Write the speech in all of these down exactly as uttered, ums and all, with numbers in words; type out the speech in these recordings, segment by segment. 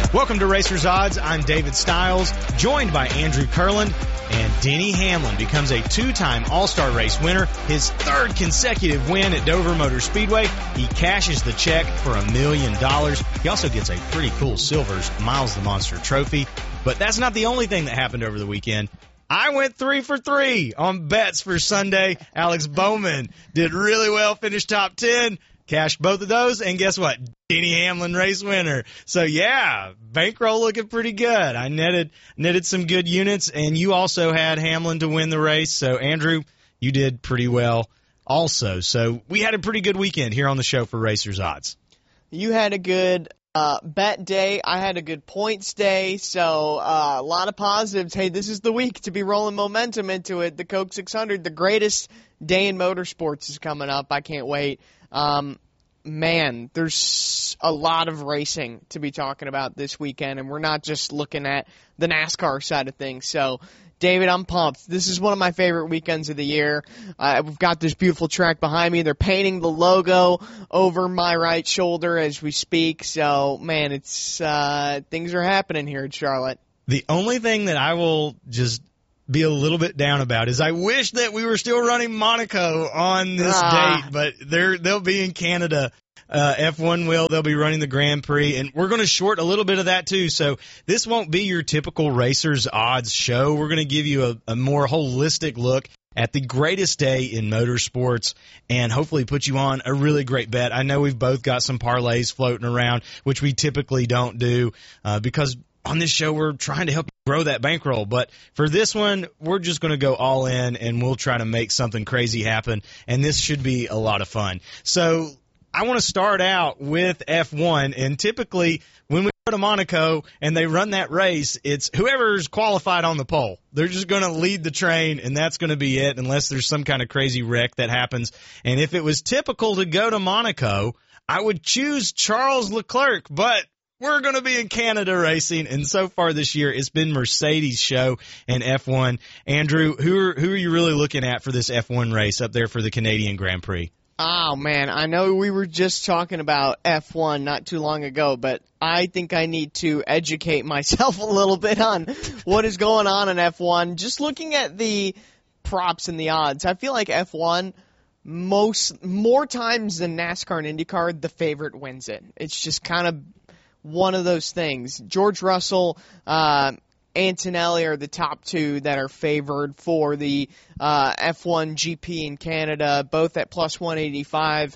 Welcome to Racers Odds. I'm David Stiles, joined by Andrew Kurland, and Denny Hamlin becomes a two-time All-Star race winner, his third consecutive win at Dover Motor Speedway. He cashes the check for a million dollars. He also gets a pretty cool Silvers Miles the Monster trophy. But that's not the only thing that happened over the weekend. I went three for three on bets for Sunday. Alex Bowman did really well, finished top ten. Cashed both of those, and guess what? Denny Hamlin race winner. So yeah, bankroll looking pretty good. I netted netted some good units, and you also had Hamlin to win the race. So Andrew, you did pretty well also. So we had a pretty good weekend here on the show for Racers Odds. You had a good uh, bet day. I had a good points day. So uh, a lot of positives. Hey, this is the week to be rolling momentum into it. The Coke six hundred, the greatest day in motorsports, is coming up. I can't wait. Um, man, there's a lot of racing to be talking about this weekend, and we're not just looking at the NASCAR side of things. So, David, I'm pumped. This is one of my favorite weekends of the year. Uh, we've got this beautiful track behind me. They're painting the logo over my right shoulder as we speak. So, man, it's uh, things are happening here in Charlotte. The only thing that I will just be a little bit down about is I wish that we were still running Monaco on this ah. date, but they're they'll be in Canada. Uh, F one will. They'll be running the Grand Prix, and we're going to short a little bit of that too. So this won't be your typical Racers Odds show. We're going to give you a, a more holistic look at the greatest day in motorsports and hopefully put you on a really great bet. I know we've both got some parlays floating around, which we typically don't do uh, because on this show, we're trying to help you grow that bankroll. But for this one, we're just going to go all in, and we'll try to make something crazy happen. And this should be a lot of fun. So I want to start out with F one. And typically, when we go to Monaco and they run that race, it's whoever's qualified on the pole. They're just going to lead the train, and that's going to be it unless there's some kind of crazy wreck that happens. And if it was typical to go to Monaco, I would choose Charles Leclerc. But we're going to be in Canada racing, and so far this year it's been Mercedes' show in F one. Andrew, who are, who are you really looking at for this F one race up there for the Canadian Grand Prix? Oh, man, I know we were just talking about F one not too long ago, but I think I need to educate myself a little bit on what is going on in F one. Just looking at the props and the odds, I feel like F one, most more times than NASCAR and IndyCar, the favorite wins it. It's just kind of one of those things. George Russell, uh, Antonelli are the top two that are favored for the uh, F one G P in Canada, both at plus one eighty-five.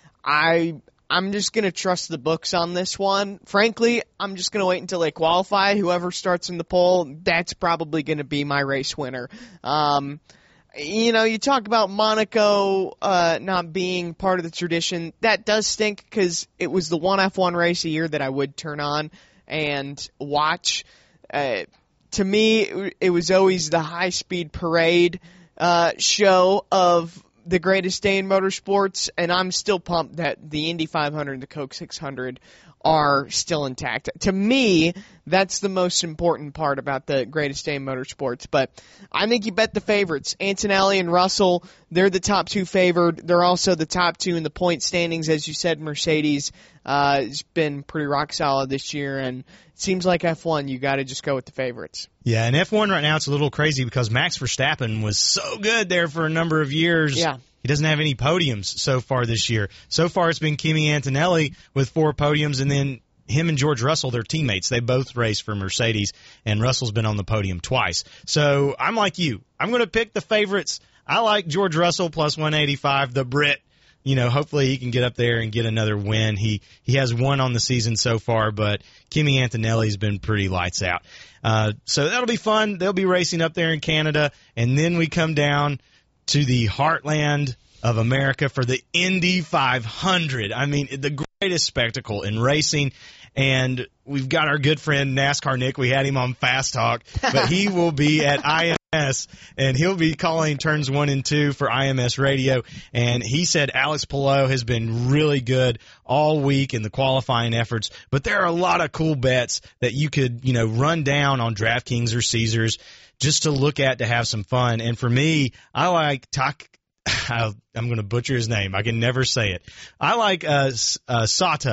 I, I'm just going to trust the books on this one. Frankly, I'm just going to wait until they qualify. Whoever starts in the pole, that's probably going to be my race winner. Um, You know, you talk about Monaco uh, not being part of the tradition. That does stink because it was the one F one race a year that I would turn on and watch. Uh, to me, it was always the high-speed parade uh, show of the greatest day in motorsports, and I'm still pumped that the Indy five hundred and the Coke six hundred are still intact. To me, that's the most important part about the greatest day in motorsports. But I think you bet the favorites. Antonelli and Russell, they're the top two favored. They're also the top two in the point standings. As you said, Mercedes uh, has been pretty rock solid this year. And it seems like F one, you got to just go with the favorites. Yeah, and F one right now it's a little crazy because Max Verstappen was so good there for a number of years. Yeah. He doesn't have any podiums so far this year. So far it's been Kimi Antonelli with four podiums, and then him and George Russell, they're teammates. They both race for Mercedes, and Russell's been on the podium twice. So I'm like you. I'm going to pick the favorites. I like George Russell plus one eighty-five, the Brit. You know, hopefully he can get up there and get another win. He he has one on the season so far, but Kimi Antonelli's been pretty lights out. Uh, so that'll be fun. They'll be racing up there in Canada, and then we come down to the heartland of America for the Indy five hundred. I mean, the greatest spectacle in racing. And we've got our good friend NASCAR Nick. We had him on Fast Talk, but he will be at I M S, and he'll be calling turns one and two for I M S Radio. And he said Alex Palou has been really good all week in the qualifying efforts, but there are a lot of cool bets that you could, you know, run down on DraftKings or Caesars just to look at to have some fun. And for me, I like Tak. I'm going to butcher his name. I can never say it. I like uh, uh, Sato.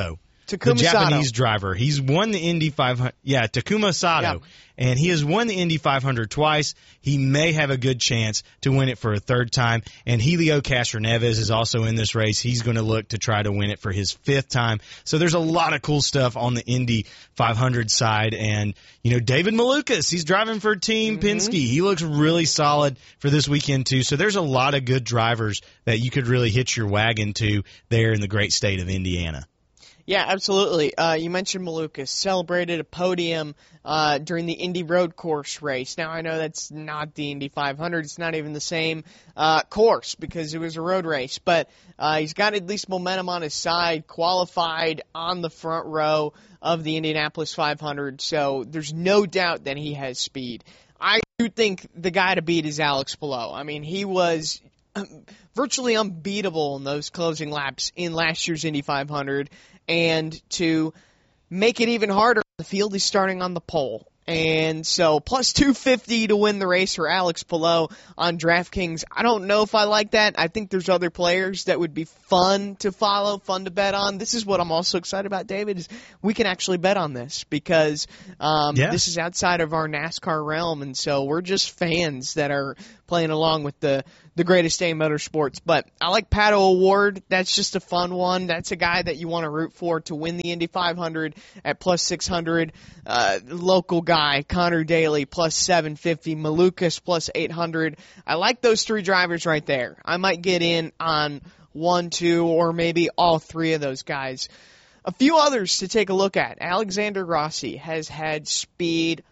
Takuma the Japanese Sato. driver. He's won the Indy five hundred. Yeah, Takuma Sato. Yeah. And he has won the Indy five hundred twice. He may have a good chance to win it for a third time. And Helio Castroneves is also in this race. He's going to look to try to win it for his fifth time. So there's a lot of cool stuff on the Indy five hundred side. And, you know, David Malukas, he's driving for Team Mm-hmm. Penske. He looks really solid for this weekend, too. So there's a lot of good drivers that you could really hitch your wagon to there in the great state of Indiana. Yeah, absolutely. Uh, you mentioned Malukas celebrated a podium uh, during the Indy Road Course race. Now, I know that's not the Indy five hundred. It's not even the same uh, course because it was a road race. But uh, he's got at least momentum on his side, qualified on the front row of the Indianapolis five hundred. So there's no doubt that he has speed. I do think the guy to beat is Alex Palou. I mean, he was virtually unbeatable in those closing laps in last year's Indy five hundred. And to make it even harder, the field is starting on the pole. And so plus two fifty to win the race for Alex Palou on DraftKings. I don't know if I like that. I think there's other players that would be fun to follow, fun to bet on. This is what I'm also excited about, David, is we can actually bet on this because um, yeah. this is outside of our NASCAR realm. And so we're just fans that are playing along with the, the greatest day in motorsports. But I like Pato O'Ward. That's just a fun one. That's a guy that you want to root for to win the Indy five hundred at plus six hundred. Uh, local guy, Connor Daly, plus seven fifty. Malukas, plus eight hundred. I like those three drivers right there. I might get in on one, two, or maybe all three of those guys. A few others to take a look at. Alexander Rossi has had speed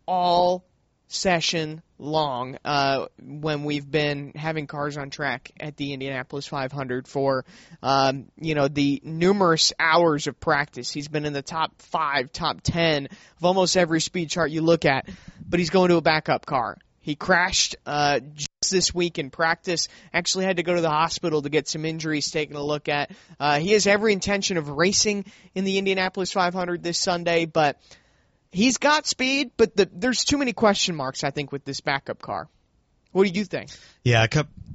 all session long uh, when we've been having cars on track at the Indianapolis five hundred for um, you know the numerous hours of practice. He's been in the top five, top ten of almost every speed chart you look at, but he's going to a backup car. He crashed uh, just this week in practice, actually had to go to the hospital to get some injuries taken a look at. Uh, he has every intention of racing in the Indianapolis five hundred this Sunday, but he's got speed, but the, there's too many question marks, I think, with this backup car. What do you think? Yeah,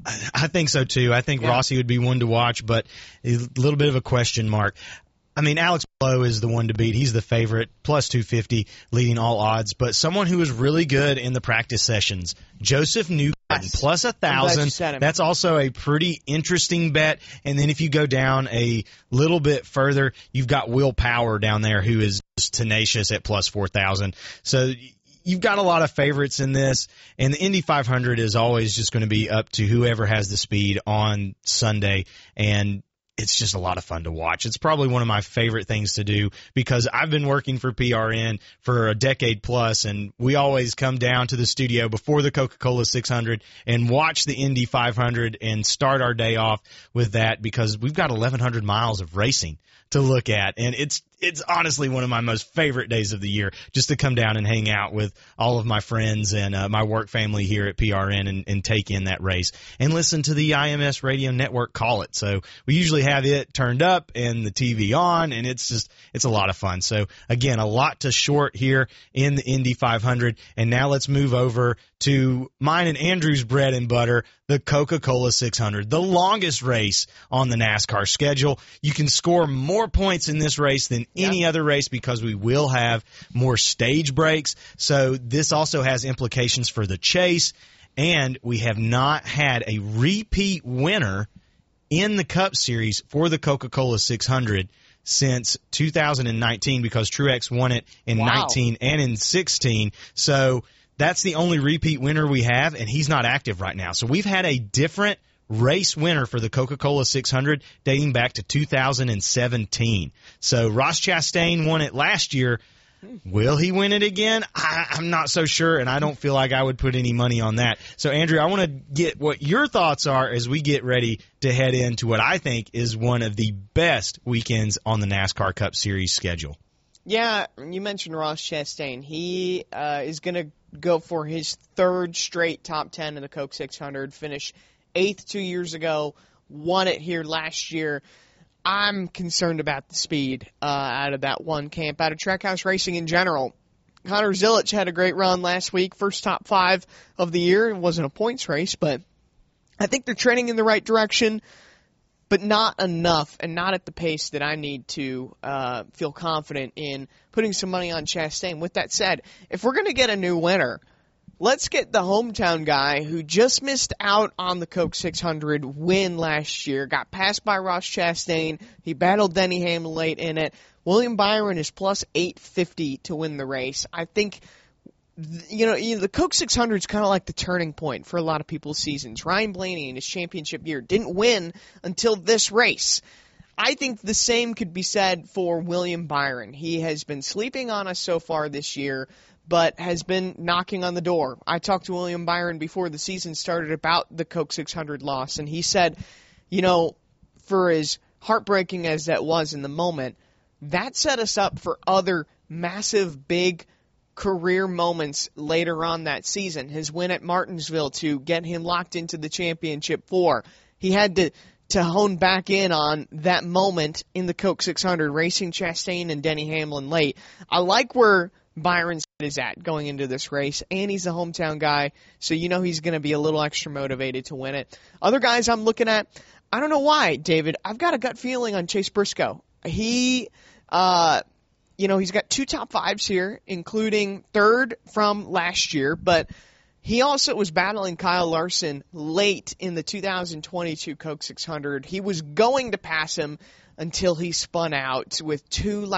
I think so, too. I think yeah. Rossi would be one to watch, but a little bit of a question mark. I mean, Alex Palou is the one to beat. He's the favorite, plus two fifty, leading all odds. But someone who is really good in the practice sessions, Joseph Newgarden, yes. plus one thousand. That's also a pretty interesting bet. And then if you go down a little bit further, you've got Will Power down there who is tenacious at plus four thousand. So you've got a lot of favorites in this. And the Indy five hundred is always just going to be up to whoever has the speed on Sunday. And it's just a lot of fun to watch. It's probably one of my favorite things to do because I've been working for P R N for a decade plus, and we always come down to the studio before the Coca-Cola six hundred and watch the Indy five hundred and start our day off with that because we've got eleven hundred miles of racing to look at, and it's it's honestly one of my most favorite days of the year just to come down and hang out with all of my friends and uh, my work family here at P R N and, and take in that race and listen to the I M S Radio Network call it. So we usually have it turned up and the T V on, and it's just it's a lot of fun. So again, a lot to short here in the Indy five hundred, and now let's move over to mine and Andrew's bread and butter, the Coca-Cola six hundred, the longest race on the NASCAR schedule. You can score more points in this race than any other race because we will have more stage breaks. So this also has implications for the chase, and we have not had a repeat winner in the Cup Series for the Coca-Cola six hundred since two thousand nineteen because Truex won it in wow. nineteen and in sixteen. So that's the only repeat winner we have, and he's not active right now. So we've had a different race winner for the Coca-Cola six hundred dating back to two thousand seventeen. So Ross Chastain won it last year. Will he win it again? I, I'm not so sure, and I don't feel like I would put any money on that. So, Andrew, I want to get what your thoughts are as we get ready to head into what I think is one of the best weekends on the NASCAR Cup Series schedule. Yeah, you mentioned Ross Chastain. He uh, is going to go for his third straight top ten in the Coke six hundred, finish eighth two years ago, won it here last year. I'm concerned about the speed uh, out of that one camp, out of Trackhouse Racing in general. Connor Zilic had a great run last week, first top five of the year. It wasn't a points race, but I think they're trending in the right direction. but not enough and not at the pace that I need to uh, feel confident in putting some money on Chastain. With that said, if we're going to get a new winner, let's get the hometown guy who just missed out on the Coke six hundred win last year, got passed by Ross Chastain. He battled Denny Hamlin late in it. William Byron is plus eight fifty to win the race. I think, you know, you know the Coke six hundred is kind of like the turning point for a lot of people's seasons. Ryan Blaney in his championship year didn't win until this race. I think the same could be said for William Byron. He has been sleeping on us so far this year, but has been knocking on the door. I talked to William Byron before the season started about the Coke six hundred loss, and he said, you know, for as heartbreaking as that was in the moment, that set us up for other massive, big career moments later on that season. His win at Martinsville to get him locked into the championship four. He had to, to hone back in on that moment in the Coke six hundred, racing Chastain and Denny Hamlin late. I like where Byron's head is at going into this race, and he's a hometown guy, so you know he's going to be a little extra motivated to win it. Other guys I'm looking at, I don't know why, David. I've got a gut feeling on Chase Briscoe. He, uh, you know, he's got two top fives here, including third from last year, but he also was battling Kyle Larson late in the two thousand twenty-two Coke six hundred. He was going to pass him until he spun out with two